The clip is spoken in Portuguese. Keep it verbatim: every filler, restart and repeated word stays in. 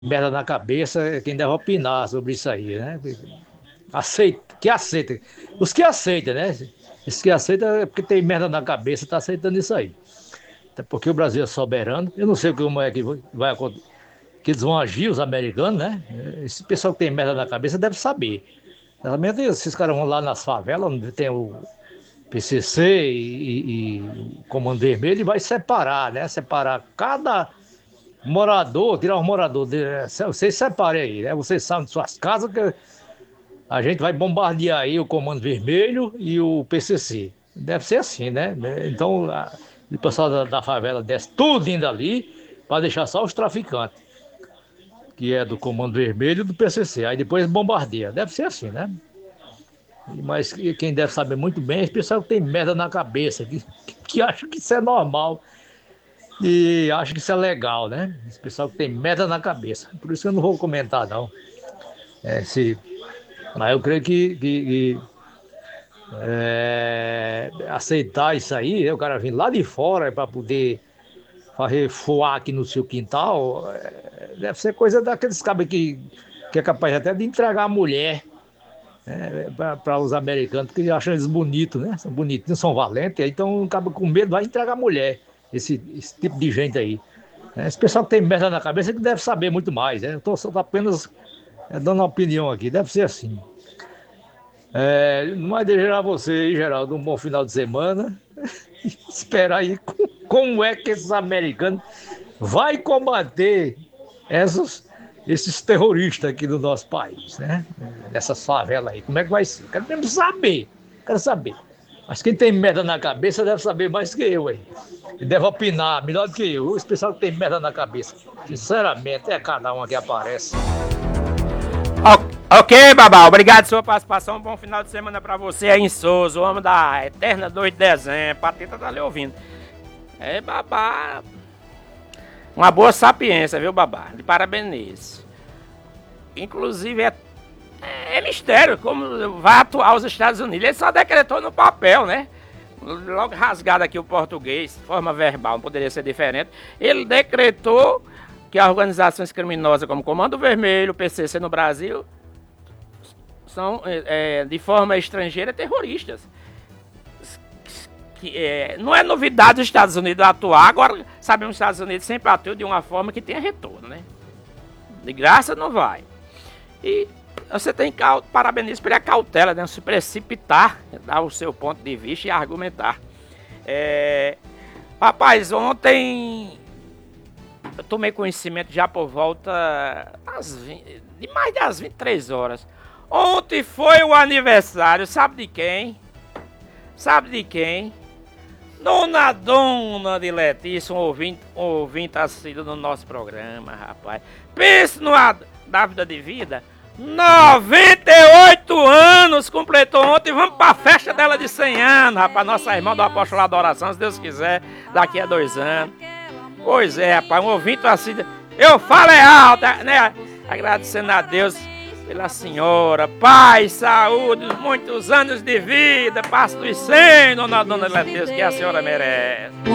merda na cabeça é quem deve opinar sobre isso aí, né? Aceita, que aceita. Os que aceitam, né? Os que aceitam é porque tem merda na cabeça, tá aceitando isso aí. Até porque o Brasil é soberano. Eu não sei como é que vai acontecer, que eles vão agir, os americanos, né? Esse pessoal que tem merda na cabeça deve saber. Realmente, esses caras vão lá nas favelas, onde tem o P C C e, e o Comando Vermelho, e vai separar, né? Separar cada morador, tirar os moradores. Vocês separem aí, né? Vocês sabem de suas casas que a gente vai bombardear aí o Comando Vermelho e o P C C. Deve ser assim, né? Então, a, o pessoal da, da favela desce tudo indo ali para deixar só os traficantes, que é do Comando Vermelho e do P C C. Aí depois bombardeia. Deve ser assim, né? Mas quem deve saber muito bem é esse pessoal que tem merda na cabeça, que, que acha que isso é normal e acha que isso é legal, né? Esse pessoal que tem merda na cabeça. Por isso que eu não vou comentar, não. É, se, mas eu creio que, que, que é, aceitar isso aí, né, o cara vir lá de fora para poder fazer foar aqui no seu quintal, é, deve ser coisa daqueles cabos que, que é capaz até de entregar a mulher, né, para os americanos, porque acham eles bonitos, né? São bonitinhos, são valentes, então acaba com medo, vai entregar a mulher, esse, esse tipo de gente aí. É, esse pessoal que tem merda na cabeça que deve saber muito mais, né? Eu estou só apenas é, dando uma opinião aqui, deve ser assim. É, mas desejar a você aí, Geraldo, um bom final de semana. Esperar aí como é que esses americanos vai combater essas, esses terroristas aqui do nosso país, né? Nessas favelas aí. Como é que vai ser? Quero mesmo saber. Quero saber. Mas quem tem merda na cabeça deve saber mais que eu aí. E deve opinar melhor do que eu. Esse pessoal que tem merda na cabeça. Sinceramente, é cada um que aparece. O- Ok, Babá, obrigado pela sua participação. Um bom final de semana pra você aí em Souza, o homem da Eterna dois de dezembro. Pateta tá lhe ouvindo. É, Babá. Uma boa sapiência, viu, Babá? De parabenizo. Inclusive, é, é mistério como vai atuar os Estados Unidos. Ele só decretou no papel, né? Logo rasgado aqui o português, forma verbal, não poderia ser diferente. Ele decretou que as organizações criminosas como Comando Vermelho, P C C no Brasil, são é, de forma estrangeira terroristas. Que, é, não é novidade os Estados Unidos atuar, agora sabemos que os Estados Unidos sempre atuam de uma forma que tenha retorno, né? De graça não vai. E você tem que parabenizar pela cautela, né? Se precipitar, dar o seu ponto de vista e argumentar. É, rapaz, ontem eu tomei conhecimento já por volta das vinte, de mais das vinte e três horas. Ontem foi o aniversário, sabe de quem? Sabe de quem? Dona Dona de Letícia, um ouvinte, um ouvinte assíduo no nosso programa, rapaz. Pense numa dávida de vida. noventa e oito anos completou ontem. Vamos pra festa dela de cem anos, rapaz. Nossa irmã do Apostolado da Oração, se Deus quiser, daqui a dois anos. Pois é, rapaz, um ouvinte assíduo. Eu falo é alto, né? Agradecendo a Deus pela senhora, paz, saúde, muitos anos de vida, passo dos cem, dona Dona Letícia, que a senhora merece.